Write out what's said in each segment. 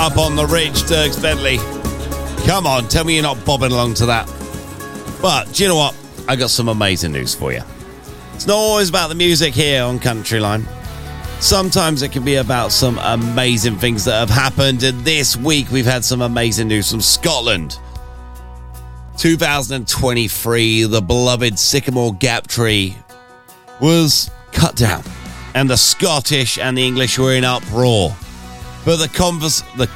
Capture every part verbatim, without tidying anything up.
Up on the Ridge, Dierks Bentley. Come on, tell me you're not bobbing along to that. But do you know what? I got some amazing news for you. It's not always about the music here on Countryline. Sometimes it can be about some amazing things that have happened. And this week we've had some amazing news from Scotland. two thousand twenty-three, the beloved Sycamore Gap tree was cut down. And the Scottish and the English were in uproar. But the, convers- the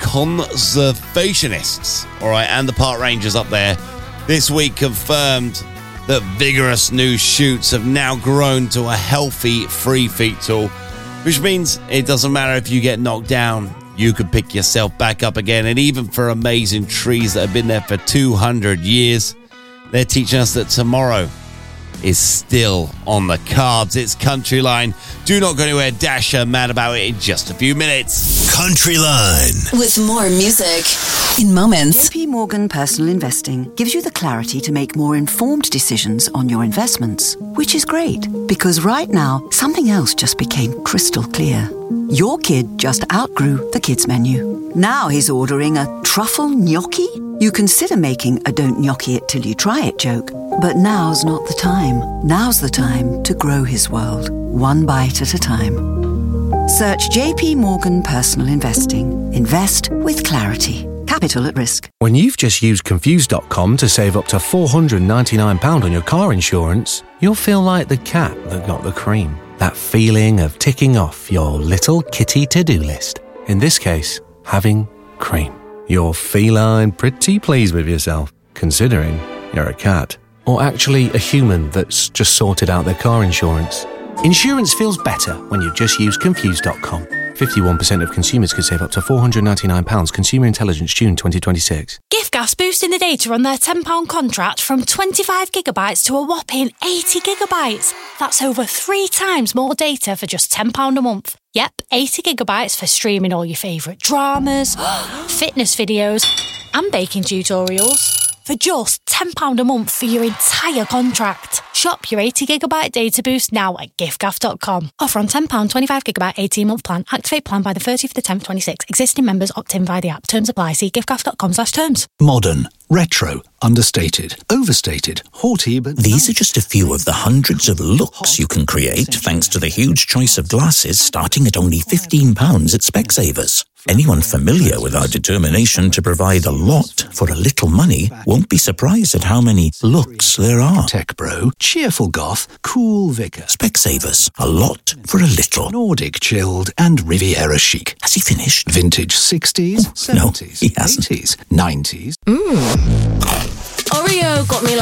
conservationists, all right, and the park rangers up there this week confirmed that vigorous new shoots have now grown to a healthy three feet tall, which means it doesn't matter if you get knocked down, you could pick yourself back up again. And even for amazing trees that have been there for two hundred years, they're teaching us that tomorrow is still on the cards. It's Countryline. Do not go anywhere. Dasher mad about it in just a few minutes. Countryline. With more music in moments. J P Morgan Personal Investing gives you the clarity to make more informed decisions on your investments, which is great because right now something else just became crystal clear. Your kid just outgrew the kids menu. Now he's ordering a truffle gnocchi. You consider making a don't gnocchi it till you try it joke. But now's not the time. Now's the time to grow his world, one bite at a time. Search J P Morgan Personal Investing. Invest with clarity. Capital at risk. When you've just used Confused dot com to save up to four hundred ninety-nine pounds on your car insurance, you'll feel like the cat that got the cream. That feeling of ticking off your little kitty to-do list. In this case, having cream. You're feline pretty pleased with yourself, considering you're a cat. Or actually a human that's just sorted out their car insurance. Insurance feels better when you just use Confused dot com. fifty-one percent of consumers could save up to four hundred ninety-nine pounds. Consumer Intelligence, June twenty twenty-six. Giftgas boosting the data on their ten pounds contract from twenty-five gigabytes to a whopping eighty gigabytes. That's over three times more data for just ten pounds a month. Yep, eighty gigabytes for streaming all your favourite dramas, fitness videos, and baking tutorials. For just ten pounds a month for your entire contract. Shop your eighty gigabyte data boost now at giftgaff dot com. Offer on ten pounds twenty-five gigabyte eighteen month plan. Activate plan by the thirtieth of the tenth twenty-six. Existing members opt in via the app. Terms apply. See giftgaff dot com slash terms. Modern, retro, understated, overstated, haughty, but... These are just a few of the hundreds of looks you can create thanks to the huge choice of glasses starting at only fifteen pounds at Specsavers. Anyone familiar with our determination to provide a lot for a little money won't be surprised at how many looks there are. Tech bro, cheerful goth, cool vicar. Specsavers, a lot for a little. Nordic chilled and Riviera chic. Has he finished? Vintage sixties, Oh, no, seventies, he hasn't. eighties, nineties. Mmm. Oreo got me like